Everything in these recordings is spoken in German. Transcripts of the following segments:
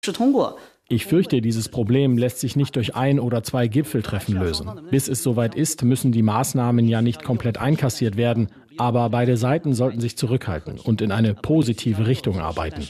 Ich fürchte, dieses Problem lässt sich nicht durch 1 oder 2 Gipfeltreffen lösen. Bis es soweit ist, müssen die Maßnahmen ja nicht komplett einkassiert werden. Aber beide Seiten sollten sich zurückhalten und in eine positive Richtung arbeiten,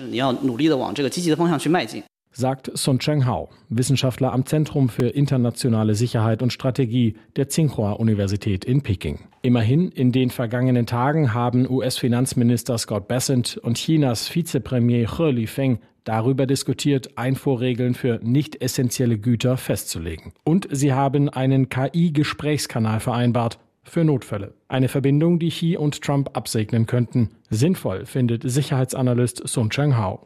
sagt Sun Cheng-hao, Wissenschaftler am Zentrum für internationale Sicherheit und Strategie der Tsinghua-Universität in Peking. Immerhin, in den vergangenen Tagen haben US-Finanzminister Scott Bessent und Chinas Vizepremier He Lifeng darüber diskutiert, Einfuhrregeln für nicht essentielle Güter festzulegen. Und sie haben einen KI-Gesprächskanal vereinbart für Notfälle. Eine Verbindung, die Xi und Trump absegnen könnten. Sinnvoll findet Sicherheitsanalyst Sun Cheng-hao.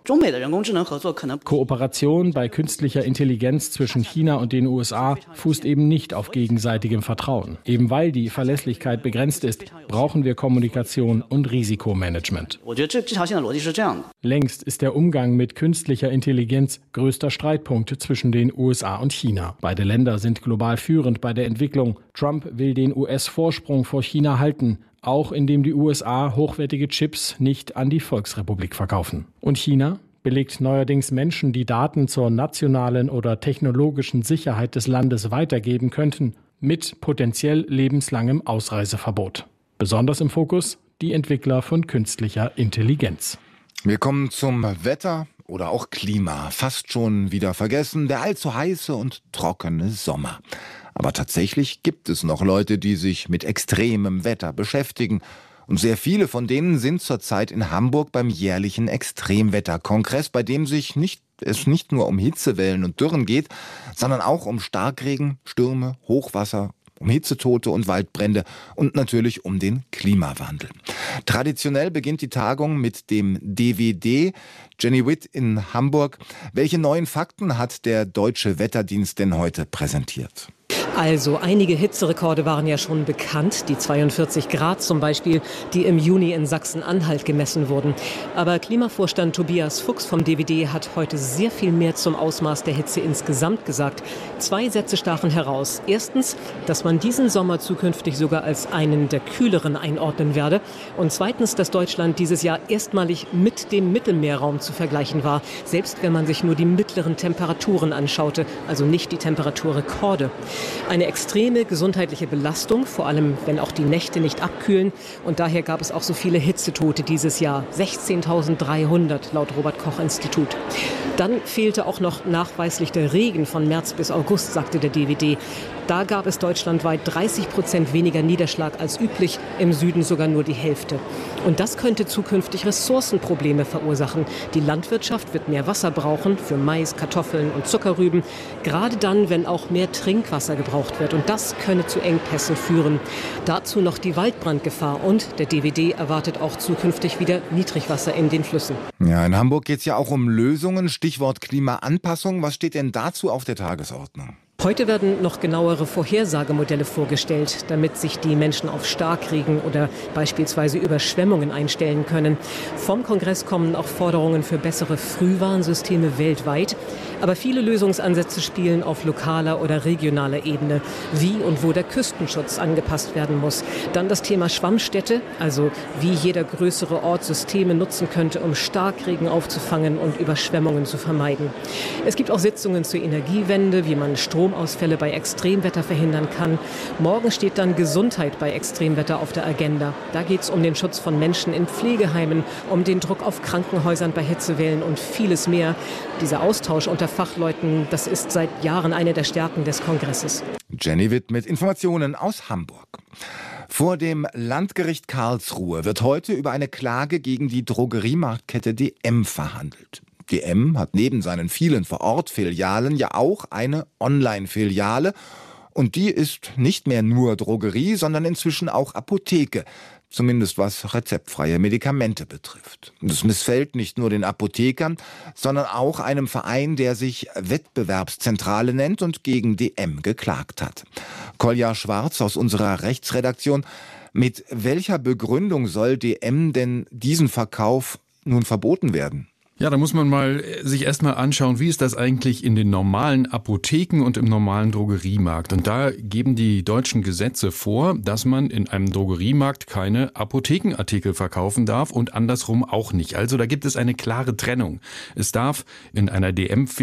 Kooperation bei künstlicher Intelligenz zwischen China und den USA fußt eben nicht auf gegenseitigem Vertrauen. Eben weil die Verlässlichkeit begrenzt ist, brauchen wir Kommunikation und Risikomanagement. Längst ist der Umgang mit künstlicher Intelligenz größter Streitpunkt zwischen den USA und China. Beide Länder sind global führend bei der Entwicklung. Trump will den US-Vorsprung vor China halten, auch indem die USA hochwertige Chips nicht an die Volksrepublik verkaufen. Und China belegt neuerdings Menschen, die Daten zur nationalen oder technologischen Sicherheit des Landes weitergeben könnten, mit potenziell lebenslangem Ausreiseverbot. Besonders im Fokus die Entwickler von künstlicher Intelligenz. Wir kommen zum Wetter oder auch Klima. Fast schon wieder vergessen, der allzu heiße und trockene Sommer. Aber tatsächlich gibt es noch Leute, die sich mit extremem Wetter beschäftigen. Und sehr viele von denen sind zurzeit in Hamburg beim jährlichen Extremwetterkongress, bei dem es nicht nur um Hitzewellen und Dürren geht, sondern auch um Starkregen, Stürme, Hochwasser, um Hitzetote und Waldbrände und natürlich um den Klimawandel. Traditionell beginnt die Tagung mit dem DWD. Jenny Witt in Hamburg. Welche neuen Fakten hat der Deutsche Wetterdienst denn heute präsentiert? Also einige Hitzerekorde waren ja schon bekannt, die 42 Grad zum Beispiel, die im Juni in Sachsen-Anhalt gemessen wurden. Aber Klimavorstand Tobias Fuchs vom DWD hat heute sehr viel mehr zum Ausmaß der Hitze insgesamt gesagt. 2 Sätze stachen heraus. Erstens, dass man diesen Sommer zukünftig sogar als einen der kühleren einordnen werde. Und zweitens, dass Deutschland dieses Jahr erstmalig mit dem Mittelmeerraum zu vergleichen war, selbst wenn man sich nur die mittleren Temperaturen anschaute, also nicht die Temperaturrekorde. Eine extreme gesundheitliche Belastung, vor allem wenn auch die Nächte nicht abkühlen. Und daher gab es auch so viele Hitzetote dieses Jahr. 16.300 laut Robert-Koch-Institut. Dann fehlte auch noch nachweislich der Regen von März bis August, sagte der DWD. Da gab es deutschlandweit 30% weniger Niederschlag als üblich, im Süden sogar nur die Hälfte. Und das könnte zukünftig Ressourcenprobleme verursachen. Die Landwirtschaft wird mehr Wasser brauchen für Mais, Kartoffeln und Zuckerrüben, gerade dann, wenn auch mehr Trinkwasser gebraucht wird. Und das könne zu Engpässen führen. Dazu noch die Waldbrandgefahr und der DWD erwartet auch zukünftig wieder Niedrigwasser in den Flüssen. Ja, in Hamburg geht es ja auch um Lösungen, Stichwort Klimaanpassung. Was steht denn dazu auf der Tagesordnung? Heute werden noch genauere Vorhersagemodelle vorgestellt, damit sich die Menschen auf Starkregen oder beispielsweise Überschwemmungen einstellen können. Vom Kongress kommen auch Forderungen für bessere Frühwarnsysteme weltweit. Aber viele Lösungsansätze spielen auf lokaler oder regionaler Ebene, wie und wo der Küstenschutz angepasst werden muss. Dann das Thema Schwammstädte, also wie jeder größere Ort Systeme nutzen könnte, um Starkregen aufzufangen und Überschwemmungen zu vermeiden. Es gibt auch Sitzungen zur Energiewende, wie man Stromausfälle bei Extremwetter verhindern kann. Morgen steht dann Gesundheit bei Extremwetter auf der Agenda. Da geht es um den Schutz von Menschen in Pflegeheimen, um den Druck auf Krankenhäusern bei Hitzewellen und vieles mehr. Dieser Austausch unter Fachleuten, das ist seit Jahren eine der Stärken des Kongresses. Jenny Witt mit Informationen aus Hamburg. Vor dem Landgericht Karlsruhe wird heute über eine Klage gegen die Drogeriemarktkette DM verhandelt. DM hat neben seinen vielen Vor-Ort-Filialen ja auch eine Online-Filiale. Und die ist nicht mehr nur Drogerie, sondern inzwischen auch Apotheke. Zumindest was rezeptfreie Medikamente betrifft. Das missfällt nicht nur den Apothekern, sondern auch einem Verein, der sich Wettbewerbszentrale nennt und gegen DM geklagt hat. Kolja Schwarz aus unserer Rechtsredaktion. Mit welcher Begründung soll DM denn diesen Verkauf nun verboten werden? Ja, da muss man sich erstmal anschauen, wie ist das eigentlich in den normalen Apotheken und im normalen Drogeriemarkt. Und da geben die deutschen Gesetze vor, dass man in einem Drogeriemarkt keine Apothekenartikel verkaufen darf und andersrum auch nicht. Also da gibt es eine klare Trennung. Es darf in einer DM